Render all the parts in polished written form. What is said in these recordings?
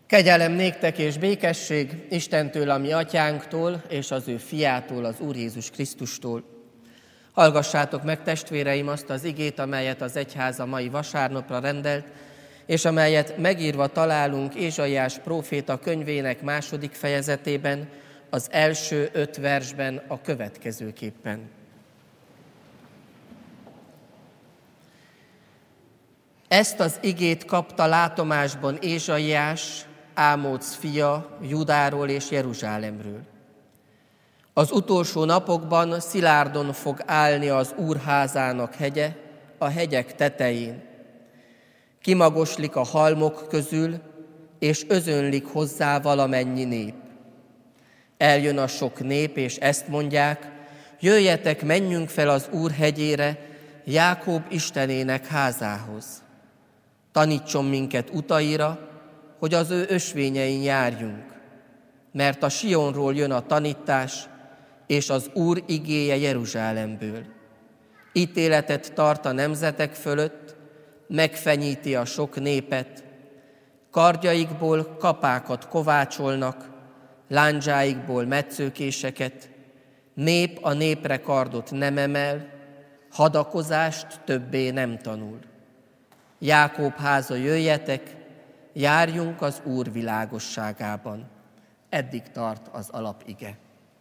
Kegyelem néktek és békesség Istentől, a mi atyánktól, és az ő fiától, az Úr Jézus Krisztustól. Hallgassátok meg, testvéreim, azt az igét, amelyet az egyház a mai vasárnapra rendelt, és amelyet megírva találunk Ézsaiás próféta könyvének 2. fejezetében, az első 5 versben a következőképpen. Ezt az igét kapta látomásban Ézsaiás, Ámóc fia, Judáról és Jeruzsálemről. Az utolsó napokban szilárdon fog állni az Úr házának hegye, a hegyek tetején. Kimagoslik a halmok közül, és özönlik hozzá valamennyi nép. Eljön a sok nép, és ezt mondják: jöjjetek, menjünk fel az Úr hegyére, Jákob Istenének házához. Tanítson minket utaira, hogy az ő ösvényein járjunk, mert a Sionról jön a tanítás, és az Úr igéje Jeruzsálemből. Ítéletet tart a nemzetek fölött, megfenyíti a sok népet, kardjaikból kapákat kovácsolnak, lándzsáikból metszőkéseket, nép a népre kardot nem emel, hadakozást többé nem tanul. Jákob háza, jöjjetek, járjunk az Úr világosságában. Eddig tart az alapige.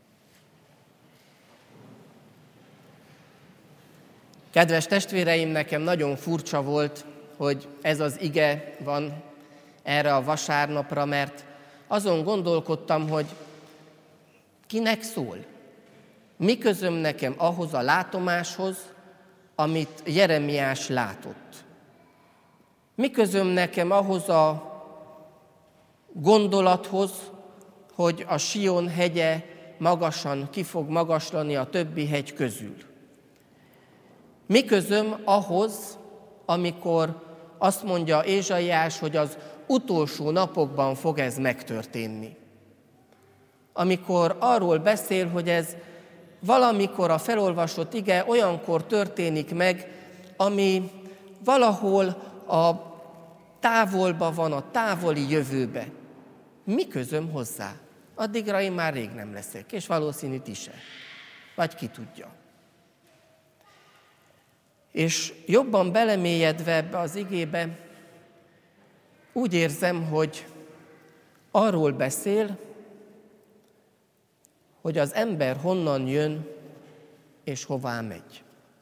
Kedves testvéreim, nekem nagyon furcsa volt, hogy ez az ige van erre a vasárnapra, mert azon gondolkodtam, hogy kinek szól. Mi közöm nekem ahhoz a látomáshoz, amit Jeremiás látott? Mi közöm nekem ahhoz a gondolathoz, hogy a Sion hegye magasan ki fog magaslani a többi hegy közül? Mi közöm ahhoz, amikor azt mondja Ézsaiás, hogy az utolsó napokban fog ez megtörténni? Amikor arról beszél, hogy ez valamikor a felolvasott ige olyankor történik meg, ami valahol a távolba van, a távoli jövőbe. Mi közöm hozzá? Addigra én már rég nem leszek, és valószínű ti se. Vagy ki tudja. És jobban belemélyedve ebbe az igébe, úgy érzem, hogy arról beszél, hogy az ember honnan jön és hová megy.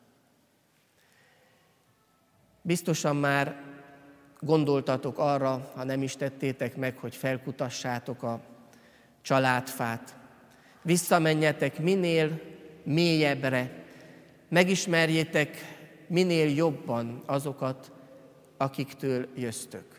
Biztosan már gondoltatok arra, ha nem is tettétek meg, hogy felkutassátok a családfát. Visszamenjetek minél mélyebbre, megismerjétek minél jobban azokat, akiktől jöztök.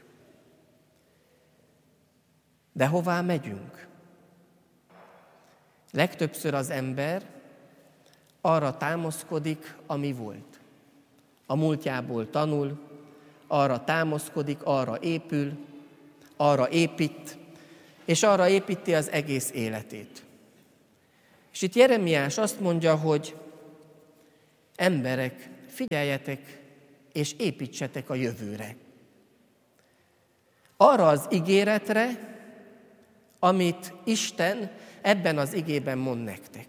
De hová megyünk? Legtöbbször az ember arra támaszkodik, ami volt. A múltjából tanul, arra támaszkodik, arra épül, arra épít, és arra építi az egész életét. És itt Jeremiás azt mondja, hogy emberek, figyeljetek és építsetek a jövőre. Arra az ígéretre, amit Isten ebben az igében mond nektek.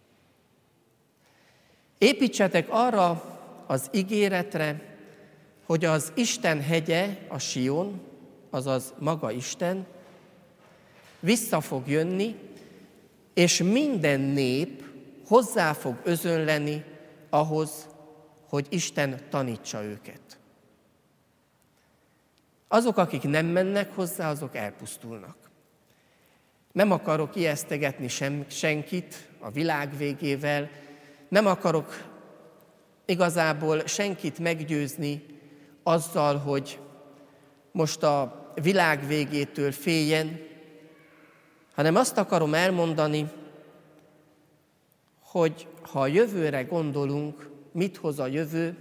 Építsetek arra az ígéretre, hogy az Isten hegye, a Sion, azaz maga Isten, vissza fog jönni, és minden nép hozzá fog özönleni ahhoz, hogy Isten tanítsa őket. Azok, akik nem mennek hozzá, azok elpusztulnak. Nem akarok ijesztegetni senkit a világ végével, nem akarok igazából senkit meggyőzni azzal, hogy most a világ végétől féljen, hanem azt akarom elmondani, hogy ha a jövőre gondolunk, mit hoz a jövő,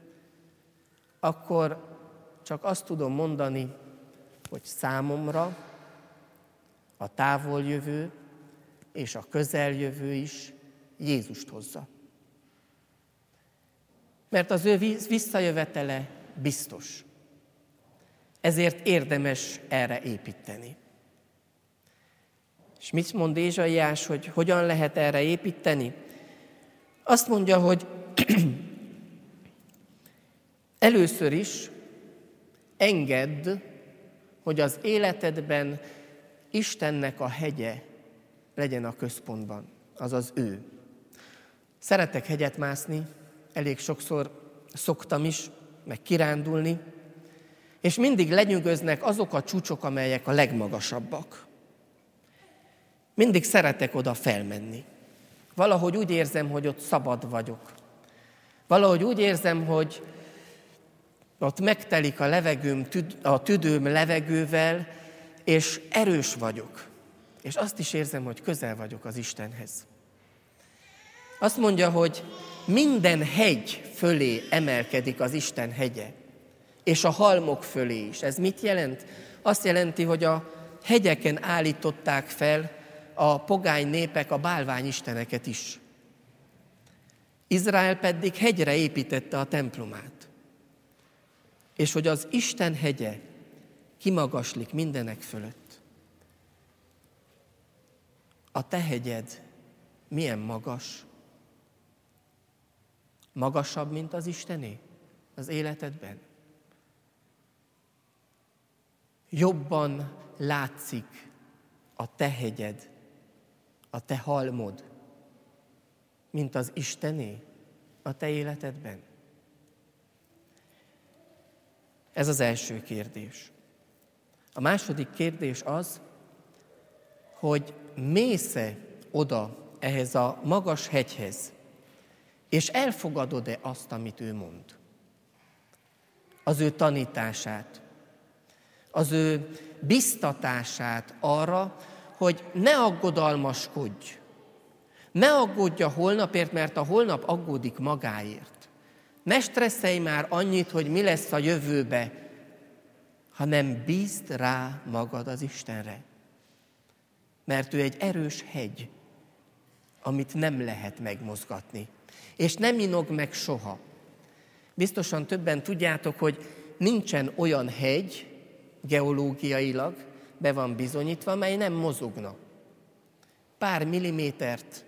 akkor csak azt tudom mondani, hogy számomra a távoljövő és a közeljövő is Jézust hozza. Mert az ő visszajövetele biztos. Ezért érdemes erre építeni. És mit mond Ézsaiás, hogy hogyan lehet erre építeni? Azt mondja, hogy először is engedd, hogy az életedben Istennek a hegye legyen a központban, azaz ő. Szeretek hegyet mászni, elég sokszor szoktam is, meg kirándulni, és mindig lenyűgöznek azok a csúcsok, amelyek a legmagasabbak. Mindig szeretek oda felmenni. Valahogy úgy érzem, hogy ott szabad vagyok. Valahogy úgy érzem, hogy ott megtelik a levegőm, a tüdőm levegővel, és erős vagyok. És azt is érzem, hogy közel vagyok az Istenhez. Azt mondja, hogy minden hegy fölé emelkedik az Isten hegye, és a halmok fölé is. Ez mit jelent? Azt jelenti, hogy a hegyeken állították fel a pogány népek a bálványisteneket is. Izrael pedig hegyre építette a templomát. És hogy az Isten hegye kimagaslik mindenek fölött. A te hegyed milyen magas? Magasabb, mint az Istené az életedben? Jobban látszik a te hegyed, a te halmod, mint az Istené a te életedben? Ez az első kérdés. A második kérdés az, hogy mész-e oda ehhez a magas hegyhez, és elfogadod-e azt, amit ő mond? Az ő tanítását, az ő biztatását arra, hogy ne aggodalmaskodj. Ne aggódj a holnapért, mert a holnap aggódik magáért. Ne stresszelj már annyit, hogy mi lesz a jövőbe, hanem bízd rá magad az Istenre. Mert ő egy erős hegy, amit nem lehet megmozgatni. És nem inog meg soha. Biztosan többen tudjátok, hogy nincsen olyan hegy, geológiailag be van bizonyítva, mely nem mozogna. Pár millimétert,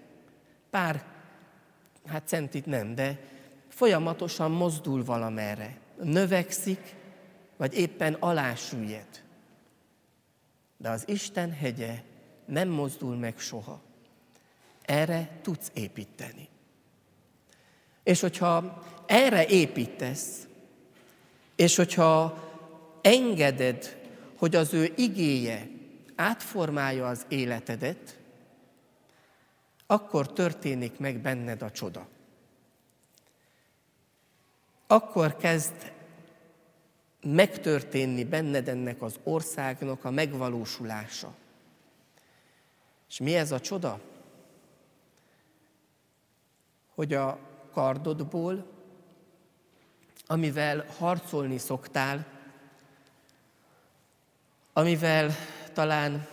centit nem, de folyamatosan mozdul valamerre. Növekszik, vagy éppen alásüllyed. De az Isten hegye nem mozdul meg soha. Erre tudsz építeni. És hogyha erre építesz, és hogyha engeded, hogy az ő igéje átformálja az életedet, akkor történik meg benned a csoda. Akkor kezd megtörténni benned ennek az országnak a megvalósulása. És mi ez a csoda? Hogy a kardodból, amivel harcolni szoktál, amivel talán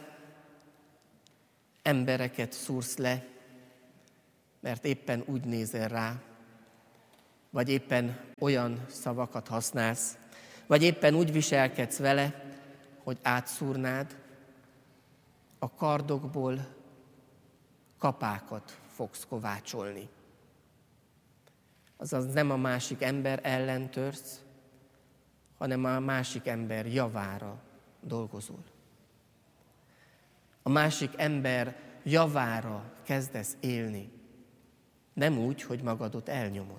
embereket szúrsz le, mert éppen úgy nézel rá, vagy éppen olyan szavakat használsz, vagy éppen úgy viselkedsz vele, hogy átszúrnád, a kardokból kapákat fogsz kovácsolni. Azaz nem a másik ember ellen törsz, hanem a másik ember javára dolgozol. A másik ember javára kezdesz élni, nem úgy, hogy magadot elnyomod.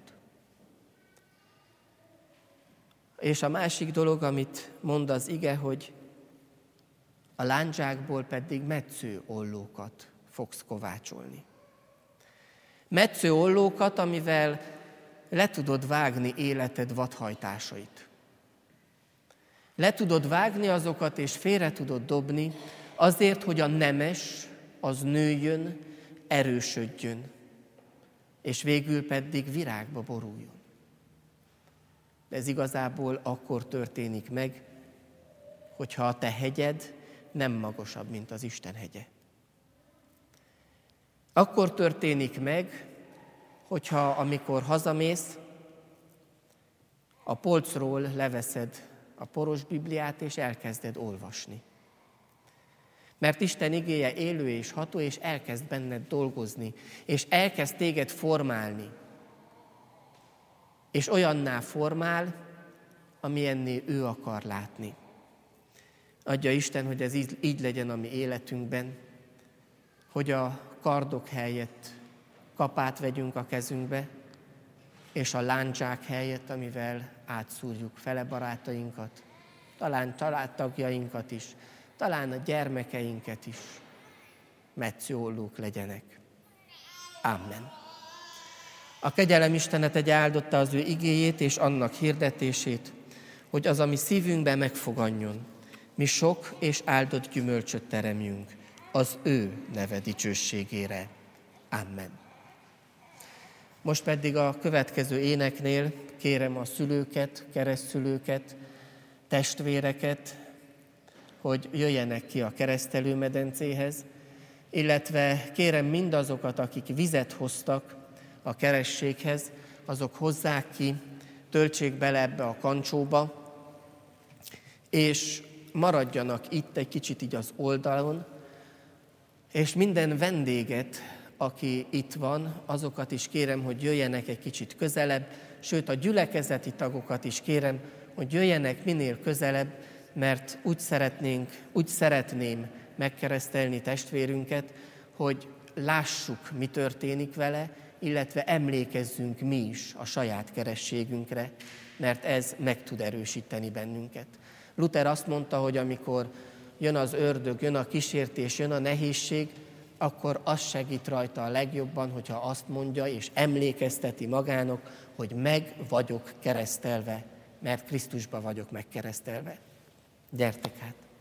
És a másik dolog, amit mond az ige, hogy a lándzsákból pedig metsző ollókat fogsz kovácsolni. Metsző ollókat, amivel le tudod vágni életed vadhajtásait. Le tudod vágni azokat, és félre tudod dobni, azért, hogy a nemes, az nőjön, erősödjön, és végül pedig virágba boruljon. De ez igazából akkor történik meg, hogyha a te hegyed nem magasabb, mint az Isten hegye. Akkor történik meg, hogyha amikor hazamész, a polcról leveszed a poros Bibliát, és elkezded olvasni. Mert Isten igéje élő és ható, és elkezd benned dolgozni, és elkezd téged formálni. És olyanná formál, amilyenné ő akar látni. Adja Isten, hogy ez így legyen a mi életünkben, hogy a kardok helyett kapát vegyünk a kezünkbe, és a lándzsák helyett, amivel átszúrjuk fele barátainkat, talán családtagjainkat is, talán a gyermekeinket is, metszőollók legyenek. Amen. A kegyelem Istene tegye áldotta az ő igéjét és annak hirdetését, hogy az, ami szívünkben megfoganjon, mi sok és áldott gyümölcsöt teremjünk az ő neve dicsőségére. Amen. Most pedig a következő éneknél kérem a szülőket, keresztszülőket, testvéreket, hogy jöjjenek ki a keresztelőmedencéhez, illetve kérem mindazokat, akik vizet hoztak a kerességhez, azok hozzák ki, töltsék bele ebbe a kancsóba, és maradjanak itt egy kicsit így az oldalon, és minden vendéget, aki itt van, azokat is kérem, hogy jöjjenek egy kicsit közelebb, sőt a gyülekezeti tagokat is kérem, hogy jöjjenek minél közelebb, mert úgy szeretném megkeresztelni testvérünket, hogy lássuk, mi történik vele, illetve emlékezzünk mi is a saját kerességünkre, mert ez meg tud erősíteni bennünket. Luther azt mondta, hogy amikor jön az ördög, jön a kísértés, jön a nehézség, akkor az segít rajta a legjobban, hogyha azt mondja és emlékezteti magának, hogy meg vagyok keresztelve, mert Krisztusba vagyok megkeresztelve. Gyertek hát!